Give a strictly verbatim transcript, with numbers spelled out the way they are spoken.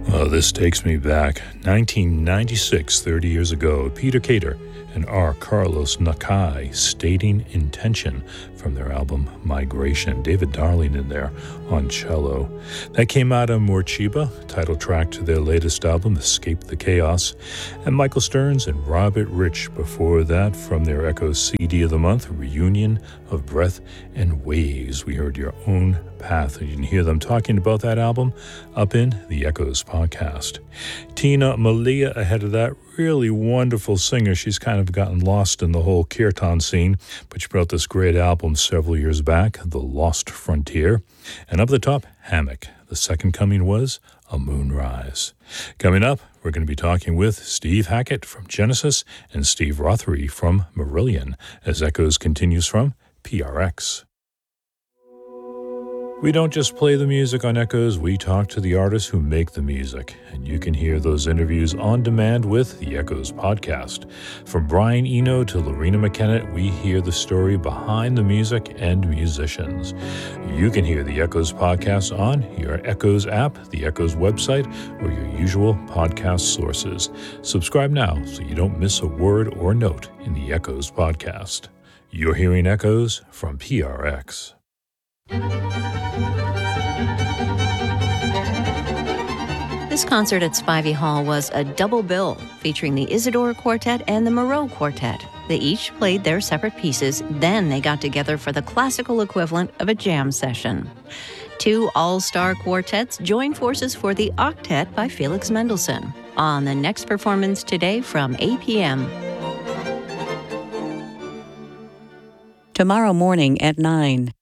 Well, this takes me back. nineteen ninety-six, thirty years ago, Peter Cater and R. Carlos Nakai, Stating Intention, from their album Migration. David Darling in there on cello. That came out on Morcheeba, title track to their latest album, Escape the Chaos. And Michael Stearns and Robert Rich before that from their Echoes C D of the Month, Reunion of Breath and Waves. We heard Your Own Path. You can hear them talking about that album up in the Echoes podcast. Tina Malia ahead of that, really wonderful singer. She's kind of gotten lost in the whole kirtan scene, but she brought this great album several years back, The Lost Frontier. And up the top, Hammock. The second coming was A Moonrise. Coming up, we're going to be talking with Steve Hackett from Genesis and Steve Rothery from Marillion as Echoes continues from P R X. We don't just play the music on Echoes, we talk to the artists who make the music, and you can hear those interviews on demand with the Echoes podcast. From Brian Eno to Lorena McKenna, we hear the story behind the music and musicians. You can hear the Echoes podcast on your Echoes app, the Echoes website, or your usual podcast sources. Subscribe now so you don't miss a word or note in the Echoes podcast. You're hearing Echoes from P R X. This concert at Spivey Hall was a double bill featuring the Isidore Quartet and the Moreau Quartet. They each played their separate pieces, then they got together for the classical equivalent of a jam session. Two all-star quartets joined forces for the Octet by Felix Mendelssohn on the next performance today from eight p.m. Tomorrow morning at nine.